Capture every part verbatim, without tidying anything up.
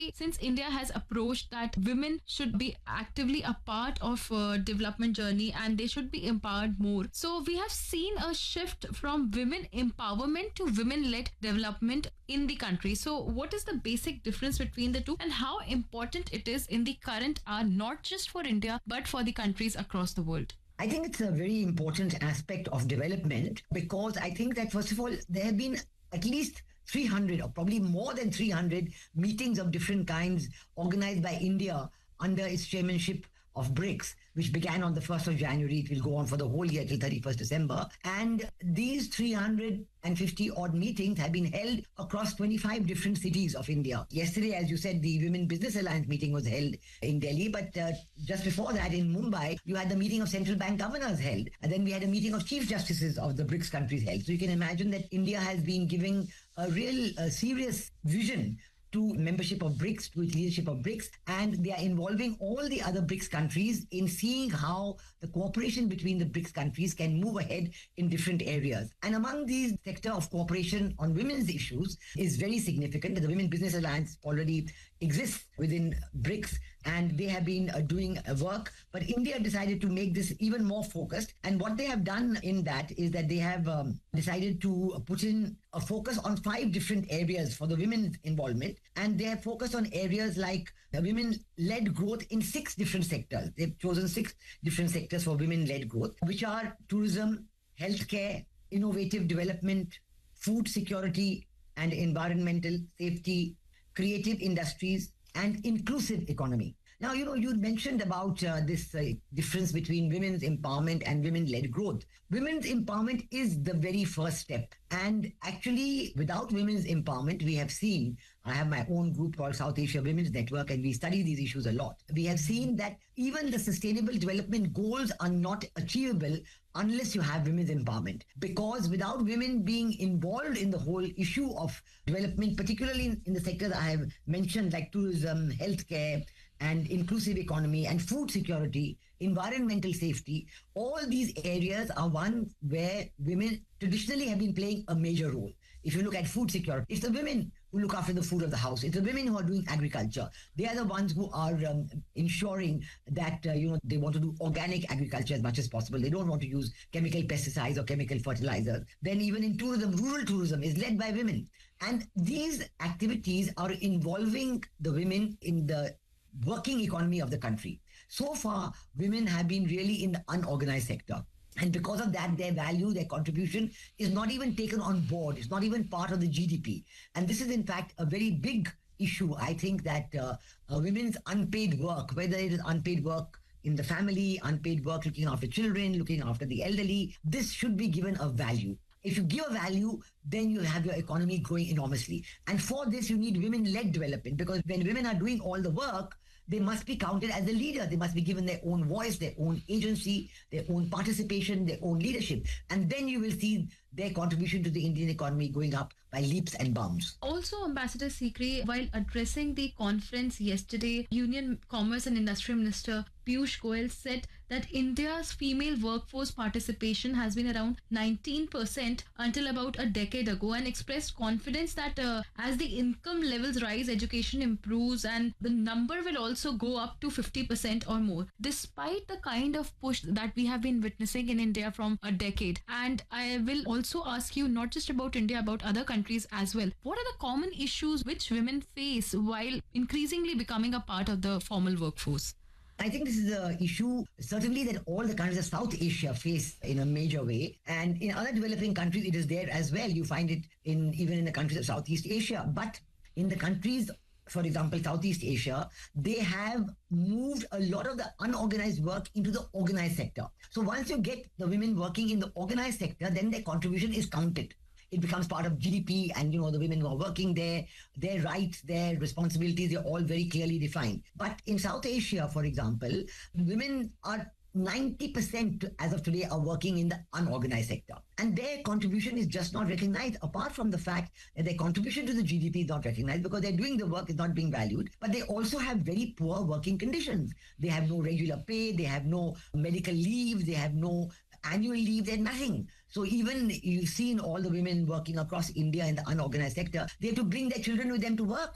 since India has approached that women should be actively a part of uh, development journey and they should be empowered more. So we have seen a shift from women empowerment to women-led development in the country. So what is the basic difference between the two and how important it is in the current hour, not just for India, but for the countries across the world? I think it's a very important aspect of development because I think that, first of all, there have been at least three hundred or probably more than three hundred meetings of different kinds organized by India under its chairmanship of BRICS, which began on the first of January. It will go on for the whole year till thirty-first December. And these three hundred fifty odd meetings have been held across twenty-five different cities of India. Yesterday, as you said, the Women Business Alliance meeting was held in Delhi. But uh, just before that, in Mumbai, you had the meeting of central bank governors held. And then we had a meeting of chief justices of the BRICS countries held. So you can imagine that India has been giving a real uh, serious vision to membership of BRICS, to its leadership of BRICS, and they are involving all the other BRICS countries in seeing how the cooperation between the BRICS countries can move ahead in different areas. And among these, sector of cooperation on women's issues is very significant. The Women Business Alliance already exists within BRICS, and they have been uh, doing uh, work, but India decided to make this even more focused. And what they have done in that is that they have um, decided to put in a focus on five different areas for the women's involvement. And they have focused on areas like women-led growth in six different sectors. They've chosen six different sectors for women-led growth, which are tourism, healthcare, innovative development, food security and environmental safety, creative industries, and inclusive economy. Now, you know, you mentioned about uh, this uh, difference between women's empowerment and women-led growth. Women's empowerment is the very first step. And actually, without women's empowerment, we have seen, I have my own group called South Asia Women's Network, and we study these issues a lot. We have seen that even the sustainable development goals are not achievable unless you have women's empowerment. Because without women being involved in the whole issue of development, particularly in, in the sectors I have mentioned, like tourism, healthcare, and inclusive economy and food security, environmental safety, all these areas are ones where women traditionally have been playing a major role. If you look at food security, it's the women who look after the food of the house. It's the women who are doing agriculture. They are the ones who are um, ensuring that, uh, you know, they want to do organic agriculture as much as possible. They don't want to use chemical pesticides or chemical fertilizers. Then even in tourism, rural tourism is led by women. And these activities are involving the women in the working economy of the country. So far, women have been really in the unorganized sector. And because of that, their value, their contribution is not even taken on board. It's not even part of the G D P. And this is, in fact, a very big issue. I think that uh, uh, women's unpaid work, whether it is unpaid work in the family, unpaid work looking after children, looking after the elderly, this should be given a value. If you give a value, then you have your economy growing enormously. And for this, you need women-led development, because when women are doing all the work, they must be counted as a leader. They must be given their own voice, their own agency, their own participation, their own leadership. And then you will see their contribution to the Indian economy going up by leaps and bounds. Also, Ambassador Sikri, while addressing the conference yesterday, Union Commerce and Industry Minister Piyush Goyal said that India's female workforce participation has been around nineteen percent until about a decade ago, and expressed confidence that uh, as the income levels rise, education improves, and the number will also go up to fifty percent or more, despite the kind of push that we have been witnessing in India from a decade. And I will also ask you not just about India, about other countries as well. What are the common issues which women face while increasingly becoming a part of the formal workforce? I think this is an issue certainly that all the countries of South Asia face in a major way. And in other developing countries, it is there as well. You find it in even in the countries of Southeast Asia. But in the countries, for example, Southeast Asia, they have moved a lot of the unorganized work into the organized sector. So once you get the women working in the organized sector, then their contribution is counted. It becomes part of G D P, and, you know, the women who are working there, their rights, their responsibilities, they're all very clearly defined. But in South Asia, for example, women are ninety percent as of today are working in the unorganized sector. And their contribution is just not recognized, apart from the fact that their contribution to the G D P is not recognized because they're doing the work, is not being valued. But they also have very poor working conditions. They have no regular pay, they have no medical leave, they have no annual leave, they're nothing. So even you've seen all the women working across India in the unorganized sector, they have to bring their children with them to work.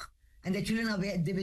and their children are where they